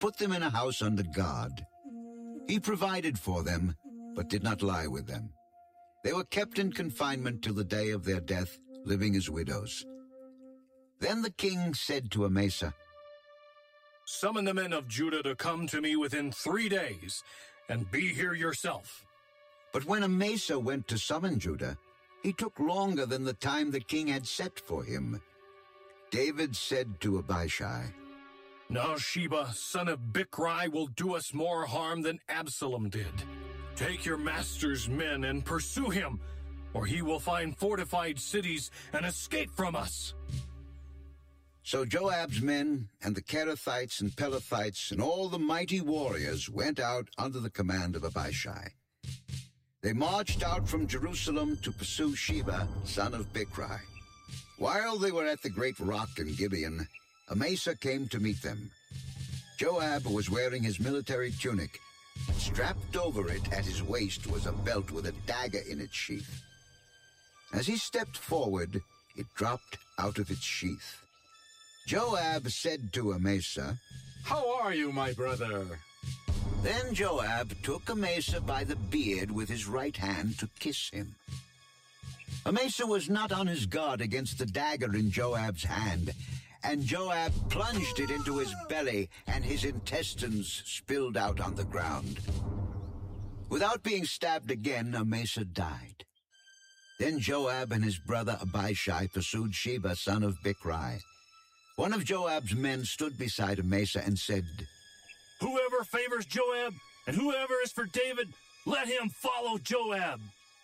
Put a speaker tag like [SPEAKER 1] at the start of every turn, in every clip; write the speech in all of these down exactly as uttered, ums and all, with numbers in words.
[SPEAKER 1] put them in a house under guard. He provided for them, but did not lie with them. They were kept in confinement till the day of their death, living as widows. Then the king said to Amasa,
[SPEAKER 2] "Summon the men of Judah to come to me within three days, and be here yourself."
[SPEAKER 1] But when Amasa went to summon Judah, he took longer than the time the king had set for him. David said to Abishai,
[SPEAKER 2] "Now Sheba, son of Bichri, will do us more harm than Absalom did. Take your master's men and pursue him, or he will find fortified cities and escape from us."
[SPEAKER 1] So Joab's men and the Kerethites and Pelethites and all the mighty warriors went out under the command of Abishai. They marched out from Jerusalem to pursue Sheba, son of Bichri. While they were at the great rock in Gibeon, Amasa came to meet them. Joab was wearing his military tunic. Strapped over it at his waist was a belt with a dagger in its sheath. As he stepped forward, it dropped out of its sheath. Joab said to Amasa,
[SPEAKER 3] "How are you, my brother?"
[SPEAKER 1] Then Joab took Amasa by the beard with his right hand to kiss him. Amasa was not on his guard against the dagger in Joab's hand, and Joab plunged it into his belly, and his intestines spilled out on the ground. Without being stabbed again, Amasa died. Then Joab and his brother Abishai pursued Sheba, son of Bichri. One of Joab's men stood beside Amasa and said,
[SPEAKER 2] "Whoever favors Joab and whoever is for David, let him follow Joab."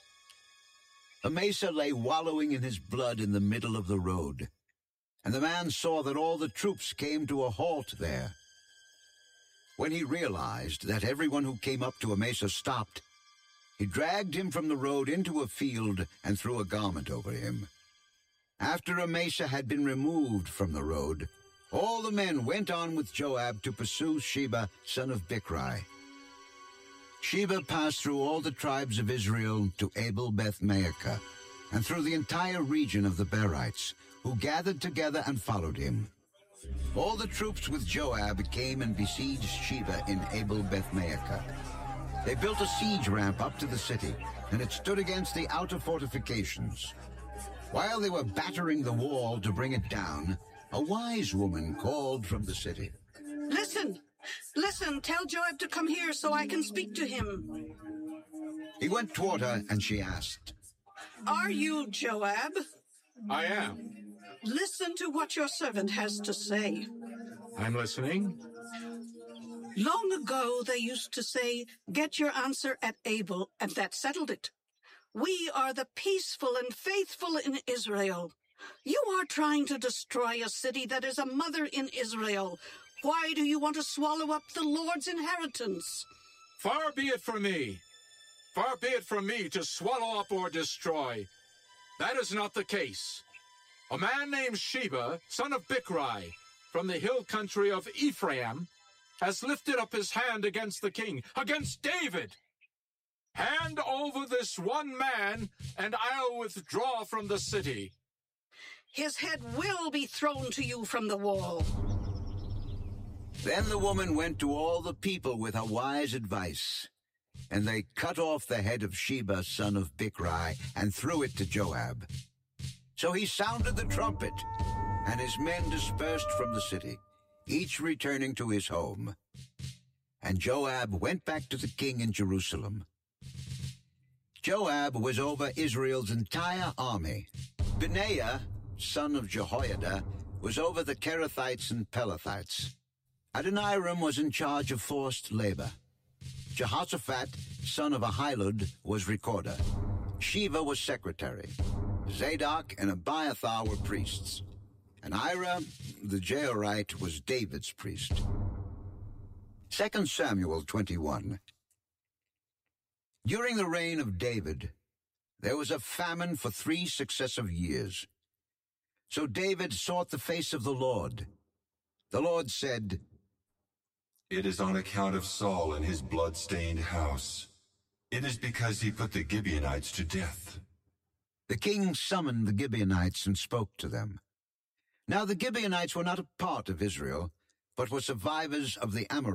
[SPEAKER 1] Amasa lay wallowing in his blood in the middle of the road, and the man saw that all the troops came to a halt there. When he realized that everyone who came up to Amasa stopped, he dragged him from the road into a field and threw a garment over him. After Amasa had been removed from the road, all the men went on with Joab to pursue Sheba, son of Bichri. Sheba passed through all the tribes of Israel to Abel-Beth-Maachah, and through the entire region of the Berites, who gathered together and followed him. All the troops with Joab came and besieged Sheba in Abel-Beth-Maachah. They built a siege ramp up to the city, and it stood against the outer fortifications. While they were battering the wall to bring it down, a wise woman called from the city.
[SPEAKER 4] Listen! Listen, tell Joab to come here so I can speak to him.
[SPEAKER 1] He went toward her, and she asked,
[SPEAKER 4] Are you Joab?
[SPEAKER 3] I am.
[SPEAKER 4] Listen to what your servant has to say.
[SPEAKER 3] I'm listening.
[SPEAKER 4] Long ago, they used to say, get your answer at Abel, and that settled it. We are the peaceful and faithful in Israel. You are trying to destroy a city that is a mother in Israel. Why do you want to swallow up the Lord's inheritance?
[SPEAKER 3] Far be it from me. Far be it from me to swallow up or destroy. That is not the case. A man named Sheba, son of Bichri, from the hill country of Ephraim, has lifted up his hand against the king, against David. Hand over this one man, and I'll withdraw from the city.
[SPEAKER 4] His head will be thrown to you from the wall.
[SPEAKER 1] Then the woman went to all the people with her wise advice, and they cut off the head of Sheba, son of Bichri, and threw it to Joab. So he sounded the trumpet, and his men dispersed from the city, each returning to his home. And Joab went back to the king in Jerusalem. Joab was over Israel's entire army. Benaiah, son of Jehoiada, was over the Kerethites and Pelethites. Adoniram was in charge of forced labor. Jehoshaphat, son of Ahilud, was recorder. Sheva was secretary. Zadok and Abiathar were priests. And Ira, the Jairite, was David's priest. Second Samuel twenty-one. During the reign of David, there was a famine for three successive years. So David sought the face of the Lord. The Lord said,
[SPEAKER 5] It is on account of Saul and his blood-stained house. It is because he put the Gibeonites to death.
[SPEAKER 1] The king summoned the Gibeonites and spoke to them. Now the Gibeonites were not a part of Israel, but were survivors of the Amorites.